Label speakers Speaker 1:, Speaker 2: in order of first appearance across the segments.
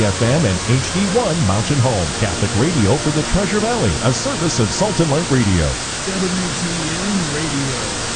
Speaker 1: FM and HD1 Mountain Home Catholic Radio for the Treasure Valley, a service of Salt and Light Radio.
Speaker 2: WTN Radio.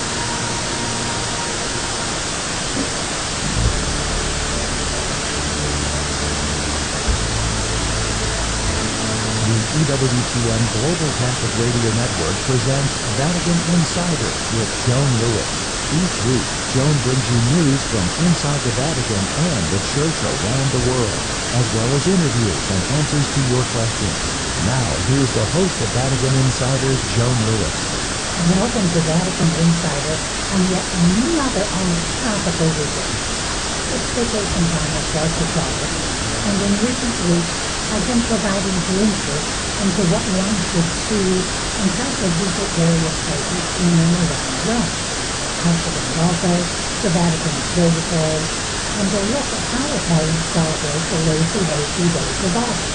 Speaker 3: The EWTN Global Catholic Radio Network presents Vatican Insider with Joan Lewis. Each week, Joan brings you news from inside the Vatican and the Church around the world, as well as interviews and answers to your questions. Now, here's the host of Vatican Insider, Joan Lewis.
Speaker 4: Welcome to Vatican Insider on yet another almost topical weekend. It's vacation time, of course, for August, and in recent weeks, I've been providing glimpses into what one should see and how to visit various places in and around Rome. Vatican Alto, the Vatican Observatory, and a look at how Italians celebrate the lazy days of August.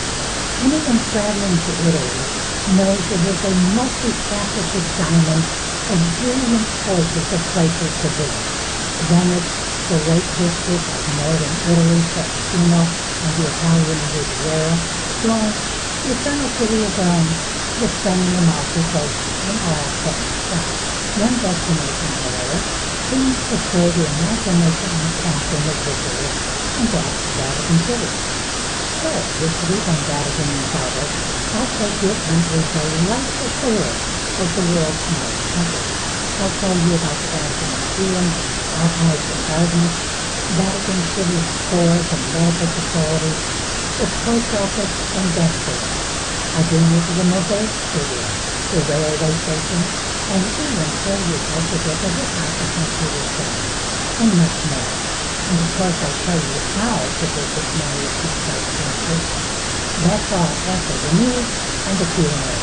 Speaker 4: Anyone traveling to Italy knows it is a multifaceted diamond of brilliant choices of places to visit. Venice, the Lake District of northern Italy, Tuscany, and the Italian Riviera, Florence, the eternal city of Rome, the stunning Amalfi Coast, and all things south. One destination, however, seems to stir the imagination and passion of visitors, and that's Vatican City. So, this week on Vatican Insider, I'll take you on a delightful tour of the world's most country. I'll tell you about the Vatican Museum, archives and gardens, Vatican City stores and medical facilities, the post office and guest service. I'll bring you to the Mosaic Studio, the railway station, and even show you how to get to the Vatican City itself, and much more. And of course I'll tell you how to visit many of these sites and places. That's all after the news and the Q&A.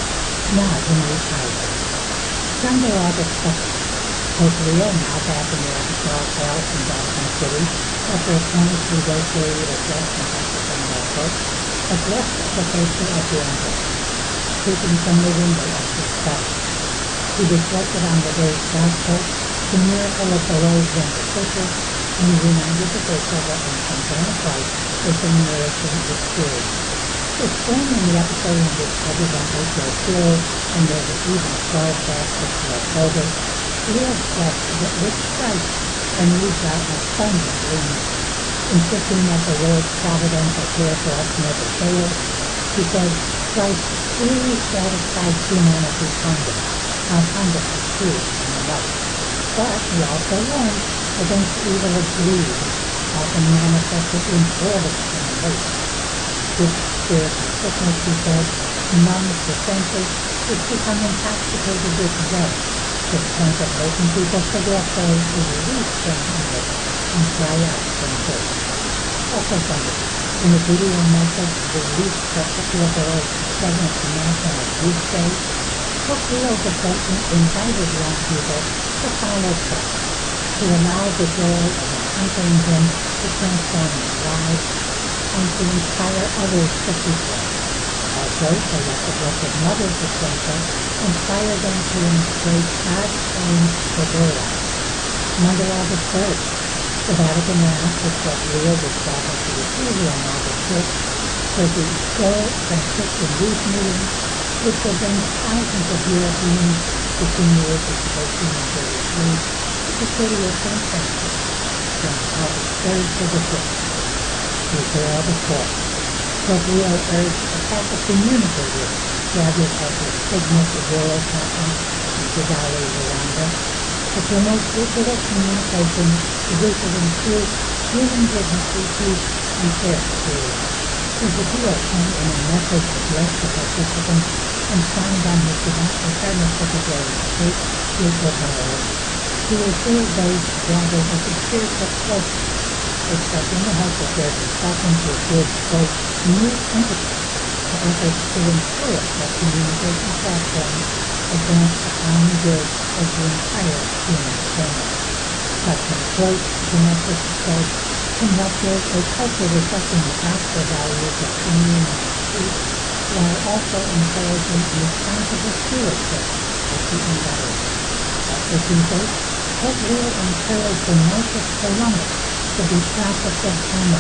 Speaker 4: Now the news highlights. Sunday, August 2nd. Pope Leo, now back in the Apostolic Palace in Vatican City, after a 23-day period of rest and sacrifice, addressed the faithful at the Emperor, speaking from the window of his study. He reflected on the day's gospel, the miracle of the loaves and the fishes, and he reminded the faithful that when something of Christ is a nourishing experience. Explaining the episode in which evidently was filled and there were even 12 baskets left over, Leo stressed that with Christ our needs are abundantly met, insisting that the Lord's providential care for us never fails, because Christ freely satisfies humanity's hunger, our hunger for truth and the light. But he also warned against the evil of greed, often manifested in hoarding and waste. This spiritual sickness, he said, numbs the senses, which become intoxicated with wealth, to the point of making people forget those who release from hunger and cry out from thirst. Also Sunday, in a video message released to the Lord's 7th National Youth Day, Pope Leo XII invited young people to follow Christ, to allow the joy of encountering him to transform their lives, and to inspire others to seek him. Also, to let the Blessed Mother's example inspire them to embrace God's aims for their lives. Monday, August 3rd, the Vatican announced that Pope Leo was traveling to Italy on August 5th for the Go Franciscan Youth Meeting, which will bring thousands of Europeans between the ages of 18 and 33 to the city of St. Francis from August 3rd to the 5th. Tuesday, August 4th, Pope Leo urged the Catholic communicators gathered at the Signet Royal Conference in Kigali, Rwanda, to promote digital communication rooted in truth, human dignity, peace, and fair security. His appeal came in a message addressed to participants and signed on his Department Secretary of State, Pietro Parolin. He assured those gathered of the spiritual closeness, expressing the hope that their discussions would give, quote, new impetus to efforts to ensure that communication platforms advance the common good of the entire human family. Such an approach to domestic success can help build a culture reflecting the gospel values of communion and peace, while also encouraging responsible stewardship of the environment. Also Tuesday, Pope Leo encouraged the Knights of Columbus to be prophets of harmony